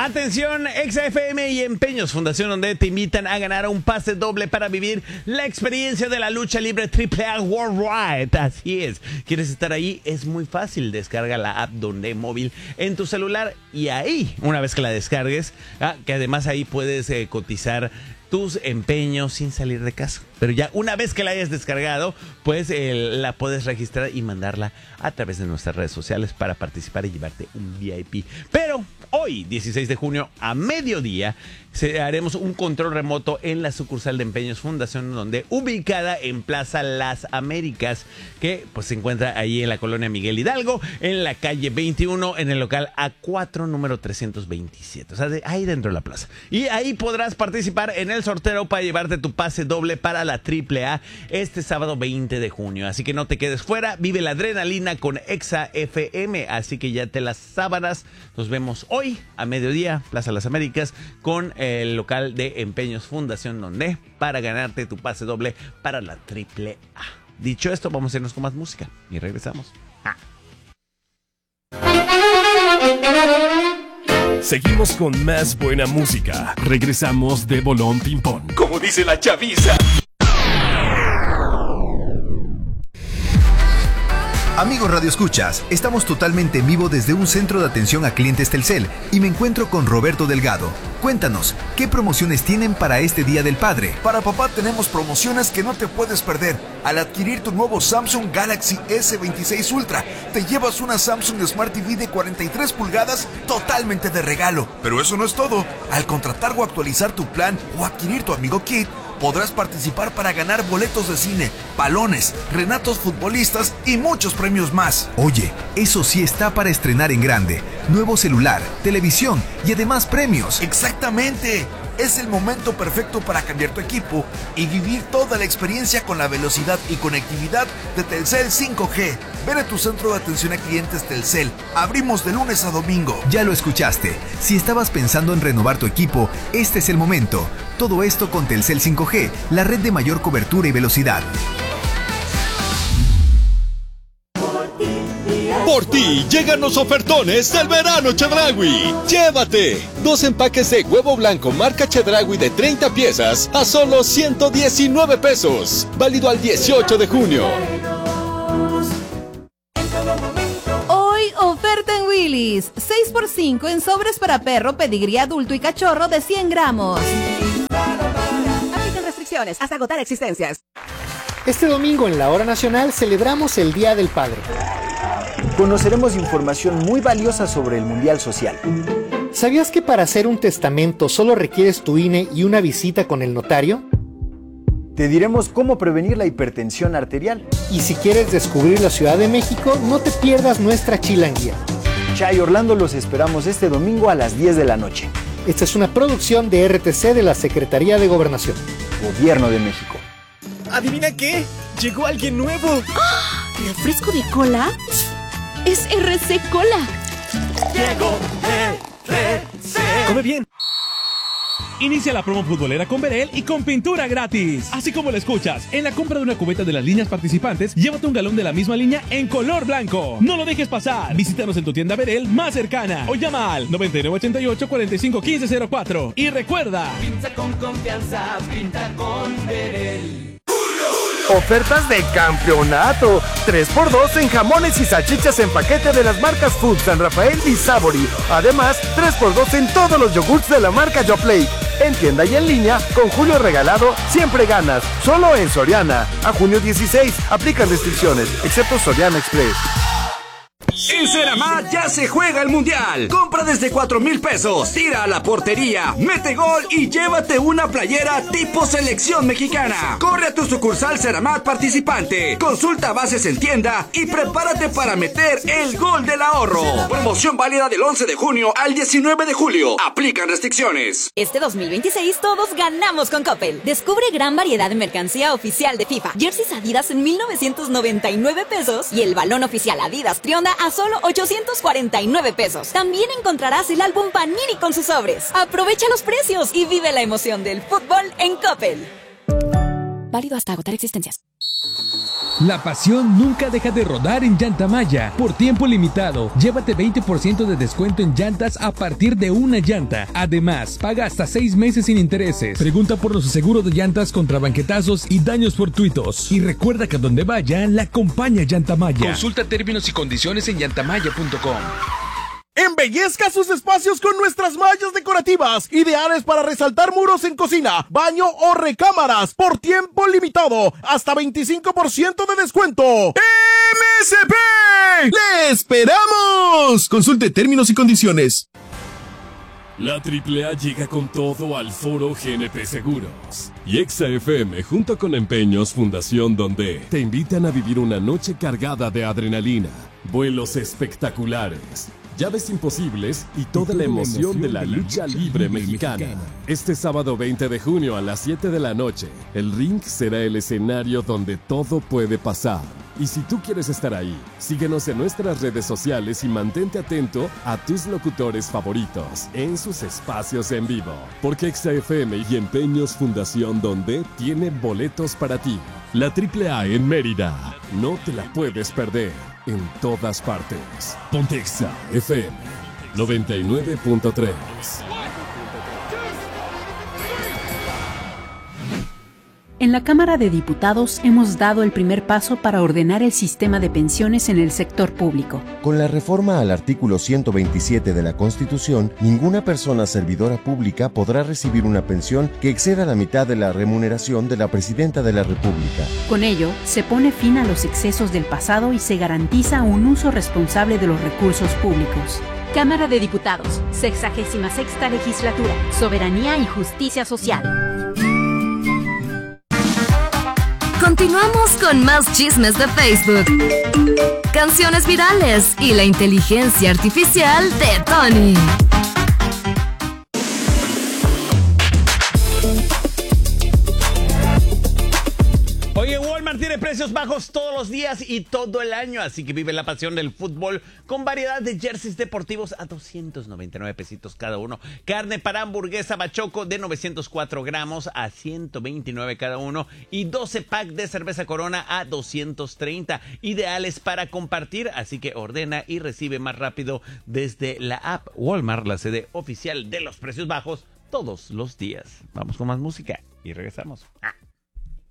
Atención, XFM y Empeños Fundación, donde te invitan a ganar un pase doble para vivir la experiencia de la lucha libre AAA Worldwide. Así es. ¿Quieres estar ahí? Es muy fácil. Descarga la app Donde Móvil en tu celular y ahí, una vez que la descargues, que además ahí puedes cotizar tus empeños sin salir de casa. Pero ya una vez que la hayas descargado, pues la puedes registrar y mandarla a través de nuestras redes sociales para participar y llevarte un VIP. Pero hoy, 16 de junio, a mediodía, haremos un control remoto en la sucursal de Empeños Fundación, donde ubicada en Plaza Las Américas, que pues se encuentra ahí en la colonia Miguel Hidalgo, en la calle 21, en el local A4, número 327. O sea, ahí dentro de la plaza. Y ahí podrás participar en el sorteo para llevarte tu pase doble para la AAA este sábado 20 de junio. Así que no te quedes fuera, vive la adrenalina con Exa FM. Así que ya te las sábanas. Nos vemos hoy a mediodía, Plaza Las Américas, con el local de Empeños Fundación, donde para ganarte tu pase doble para la AAA. Dicho esto, vamos a irnos con más música y regresamos. Seguimos con más buena música. Regresamos de Bolón Ping Pong. Como dice la chaviza. Amigos Radio Escuchas, estamos totalmente en vivo desde un centro de atención a clientes Telcel y me encuentro con Roberto Delgado. Cuéntanos, ¿qué promociones tienen para este Día del Padre? Para papá tenemos promociones que no te puedes perder. Al adquirir tu nuevo Samsung Galaxy S26 Ultra, te llevas una Samsung Smart TV de 43 pulgadas totalmente de regalo. Pero eso no es todo. Al contratar o actualizar tu plan o adquirir tu Amigo Kit, podrás participar para ganar boletos de cine, balones, renatos futbolistas y muchos premios más. Oye, eso sí está para estrenar en grande. Nuevo celular, televisión y además premios. ¡Exactamente! Es el momento perfecto para cambiar tu equipo y vivir toda la experiencia con la velocidad y conectividad de Telcel 5G. Ven a tu centro de atención a clientes Telcel. Abrimos de lunes a domingo. Ya lo escuchaste. Si estabas pensando en renovar tu equipo, este es el momento. Todo esto con Telcel 5G, la red de mayor cobertura y velocidad. Por ti llegan los ofertones del verano Chedraui. Llévate 2 empaques de huevo blanco marca Chedraui de 30 piezas a solo 119 pesos. Válido al 18 de junio. Hoy oferta en Willy's. 6x5 en sobres para perro, pedigrí adulto y cachorro de 100 gramos. Aplican restricciones hasta agotar existencias. Este domingo en la Hora Nacional celebramos el Día del Padre. Conoceremos información muy valiosa sobre el Mundial Social. ¿Sabías que para hacer un testamento solo requieres tu INE y una visita con el notario? Te diremos cómo prevenir la hipertensión arterial. Y si quieres descubrir la Ciudad de México, no te pierdas nuestra chilanguía. Chay Orlando los esperamos este domingo a las 10 de la noche. Esta es una producción de RTC de la Secretaría de Gobernación. Gobierno de México. ¿Adivina qué? Llegó alguien nuevo. ¡Ah! ¿Refresco de cola? ¡Es RC Cola! ¡Llegó RC! ¡Come bien! Inicia la promo futbolera con Berel y con pintura gratis. Así como lo escuchas, en la compra de una cubeta de las líneas participantes, llévate un galón de la misma línea en color blanco. No lo dejes pasar. Visítanos en tu tienda Berel más cercana o llama al 9988-451504. Y recuerda, pinta con confianza, pinta con Berel. Ofertas de campeonato. 3x2 en jamones y salchichas en paquete de las marcas Food, San Rafael y Savory. Además, 3x2 en todos los yogurts de la marca Yoplait. En tienda y en línea, con Julio Regalado, siempre ganas. Solo en Soriana. A junio 16. Aplican restricciones, excepto Soriana Express. En Ceramat ya se juega el Mundial. Compra desde 4,000 pesos. Tira a la portería, mete gol y llévate una playera tipo selección mexicana. Corre a tu sucursal Ceramat participante. Consulta bases en tienda y prepárate para meter el gol del ahorro. Promoción válida del 11 de junio al 19 de julio. Aplican restricciones. Este 2026 todos ganamos con Coppel. Descubre gran variedad de mercancía oficial de FIFA. Jerseys Adidas en 1,999 pesos y el balón oficial Adidas Trionda a solo 849 pesos. También encontrarás el álbum Panini con sus sobres. Aprovecha los precios y vive la emoción del fútbol en Coppel. Válido hasta agotar existencias. La pasión nunca deja de rodar en Llantamaya. Por tiempo limitado, llévate 20% de descuento en llantas a partir de una llanta. Además, paga hasta 6 meses sin intereses. Pregunta por los seguros de llantas contra banquetazos y daños fortuitos. Y recuerda que a donde vaya, la acompaña Llantamaya. Consulta términos y condiciones en llantamaya.com. Embellezca sus espacios con nuestras mallas decorativas, ideales para resaltar muros en cocina, baño o recámaras, por tiempo limitado, hasta 25% de descuento. ¡MSP! ¡Le esperamos! Consulte términos y condiciones. La AAA llega con todo al foro GNP Seguros. Y Exa FM junto con Empeños Fundación Donde te invitan a vivir una noche cargada de adrenalina, vuelos espectaculares, llaves imposibles y toda la emoción de la lucha libre mexicana. Este sábado 20 de junio a las 7 de la noche, el ring será el escenario donde todo puede pasar. Y si tú quieres estar ahí, síguenos en nuestras redes sociales y mantente atento a tus locutores favoritos en sus espacios en vivo. Porque Exa FM y Empeños Fundación Donde tiene boletos para ti. La AAA en Mérida. No te la puedes perder. En todas partes. Ponte Exa FM 99.3. En la Cámara de Diputados hemos dado el primer paso para ordenar el sistema de pensiones en el sector público. Con la reforma al artículo 127 de la Constitución, ninguna persona servidora pública podrá recibir una pensión que exceda la mitad de la remuneración de la Presidenta de la República. Con ello, se pone fin a los excesos del pasado y se garantiza un uso responsable de los recursos públicos. Cámara de Diputados, 66ª Legislatura, Soberanía y Justicia Social. Continuamos con más chismes de Facebook, canciones virales y la inteligencia artificial de Tony. Oye, Walmart tiene precios bajos todos los días y todo el año, así que vive la pasión del fútbol con variedad de jerseys deportivos a 299 pesitos cada uno. Carne para hamburguesa Bachoco de 904 gramos a 129 cada uno y 12 pack de cerveza Corona a 230. Ideales para compartir, así que ordena y recibe más rápido desde la app. Walmart, la sede oficial de los precios bajos todos los días. Vamos con más música y regresamos.